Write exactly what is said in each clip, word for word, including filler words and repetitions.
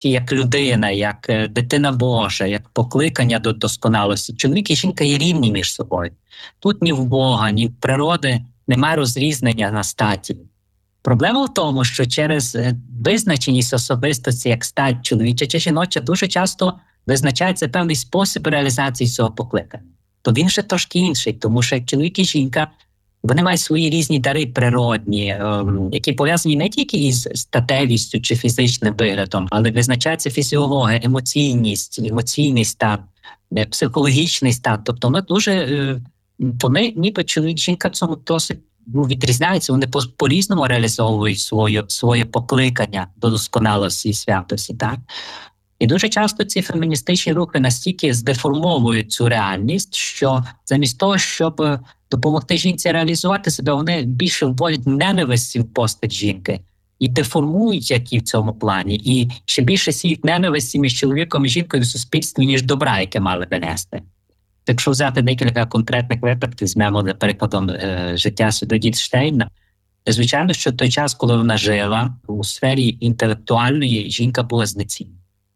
як людина, як е, дитина Божа, як покликання до досконалості. Чоловік і жінка є рівні між собою. Тут ні в Бога, ні в природи немає розрізнення на статі. Проблема в тому, що через е, визначеність особистості, як стать чоловіча чи жіноча, дуже часто визначається певний спосіб реалізації цього покликання. То він ще трошки інший, тому що як чоловік і жінка, вони мають свої різні дари природні, е, які пов'язані не тільки із статевістю чи фізичним виглядом, але визначається фізіологія, емоційність, емоційний стан, е, психологічний стан. Тобто вони дуже, е, вони ніби чоловік і жінка в цьому досить ну, відрізняються, вони по- по-різному реалізовують своє, своє покликання до досконалості і святості. Так? І дуже часто ці феміністичні рухи настільки здеформовують цю реальність, що замість того, щоб е, допомогти жінці реалізувати себе, вони більше вводять ненависті в постать жінки і деформують які в цьому плані. І ще більше сіють ненависті між чоловіком і жінкою в суспільстві, ніж добра, яке мали би нести. Якщо взяти декілька конкретних випадків, візьмемо, за прикладом, е, життя Святої Штейна, звичайно, що той час, коли вона жила у сфері інтелектуальної, жінка була знецінена.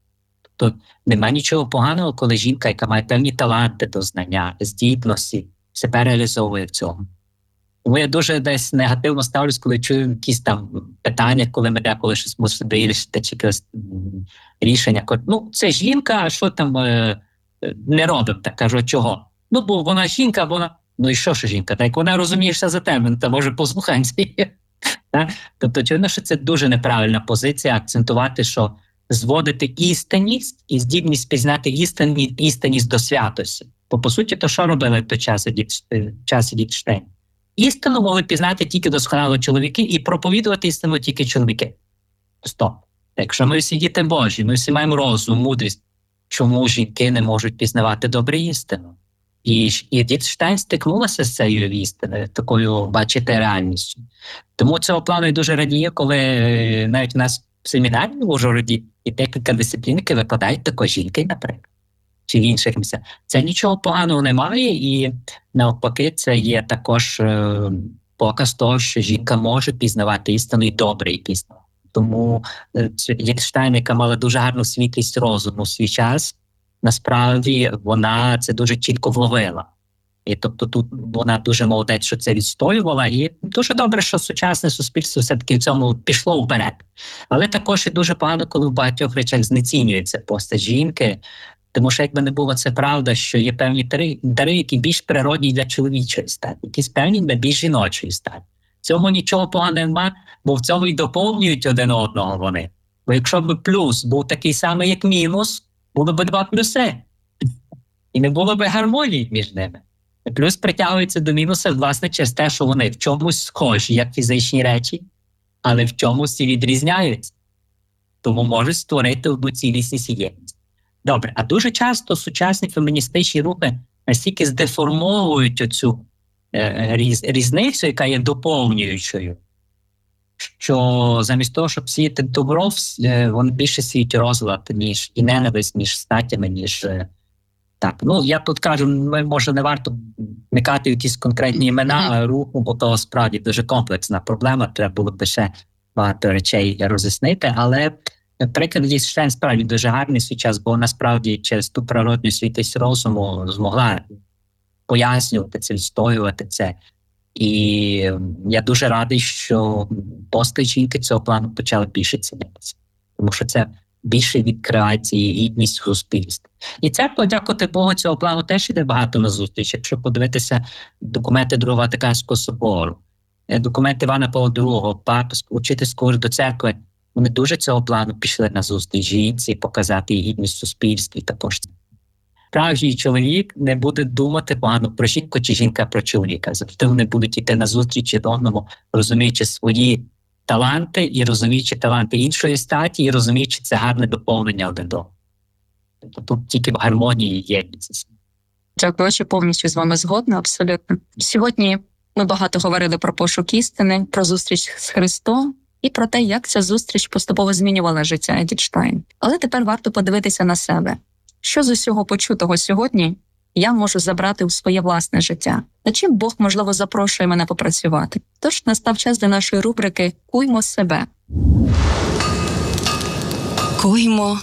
Тобто немає нічого поганого, коли жінка, яка має певні таланти до знання, здібності, себе реалізовує в цьому. Тому я дуже десь негативно ставлюсь, коли чую якісь там питання, коли ми деколи щось мусимо вирішити, чи якесь м, рішення. Кажуть, ну, це жінка, а що там е, е, не робимо? Так кажу, чого? Ну, бо вона жінка, вона... Ну і що ж жінка? Так вона розумієшся за тебе, ну, та може послухаємося. Так? Тобто, очевидно, що це дуже неправильна позиція, акцентувати, що зводити істинність і здібність пізнати істинність, істинність до святості. Бо, по суті, то що робили в той час часі Дітштейн? Істину могли пізнати тільки досконало чоловіки і проповідувати істину тільки чоловіки. Стоп. Якщо ми всі діти Божі, ми всі маємо розум, мудрість, чому жінки не можуть пізнавати добре істину? І, і Дітштейн стикнулася з цією істиною, такою, бачите, реальністю. Тому цього плану я дуже радію, коли е, навіть у нас в семінарі в Ужгороді і декілька дисциплін, які викладають також жінки, наприклад, чи в інших місцях. Це нічого поганого немає, і навпаки, це є також е, показ того, що жінка може пізнавати істину і добре її пізнавати. Тому е, Дітштейн, яка мала дуже гарну світлість розуму в свій час, насправді вона це дуже чітко вловила. І тобто тут вона дуже молодець, що це відстоювала, і дуже добре, що сучасне суспільство все-таки в цьому пішло вперед. Але також і дуже погано, коли в багатьох речах знецінюється постать жінки, тому що якби не було це правда, що є певні дари, дари, які більш природні для чоловічої статі, якісь певні для більш жіночої статі. В цьому нічого поганого немає, бо в цьому і доповнюють один одного вони. Бо якщо б плюс був такий самий, як мінус, було б два плюси. І не було б гармонії між ними. Плюс притягується до мінуса, власне, через те, що вони в чомусь схожі, як фізичні речі, але в чомусь і відрізняються. Тому можуть створити одну цілісність і єдність. Добре, а дуже часто сучасні феміністичні рухи настільки здеформовують оцю е, різ, різницю, яка є доповнюючою, що замість того, щоб сіяти добро, е, вони більше сіють розлад, ніж і ненависть між статями, ніж... Е, Так, ну я тут кажу, ми, може не варто вникати в якісь конкретні імена mm-hmm. руху, бо то справді дуже комплексна проблема, треба було б ще багато речей роз'яснити, але приклад Дітштейн справді дуже гарний свій час, бо насправді через ту природню світлість розуму змогла пояснювати це, відстоювати це. І я дуже радий, що постать жінки цього плану почали більше цінитися, тому що це більше відкривається і гідність суспільства. І церква, дякувати Богу, цього плану теж іде багато на зустріч. Якщо подивитися документи Другого Ватиканського собору, документи Івана Павла другого, папи, учительського до церкви, вони дуже цього плану пішли на зустріч жінці, показати її гідність в суспільстві також. Справжній чоловік не буде думати погано про жінку чи жінка про чоловіка. Завжди вони будуть йти на зустріч до одному, розуміючи свої таланти і розуміючи таланти іншої статі, і розуміючи це гарне доповнення один до. Тобто тут тільки в гармонії єдність. Дякую, що повністю з вами згодна, абсолютно. Сьогодні ми багато говорили про пошук істини, про зустріч з Христом і про те, як ця зустріч поступово змінювала життя Едіт Штейн. Але тепер варто подивитися на себе. Що з усього почутого сьогодні я можу забрати у своє власне життя? Над чим Бог, можливо, запрошує мене попрацювати? Тож настав час для нашої рубрики «Куймо себе». Крокуймо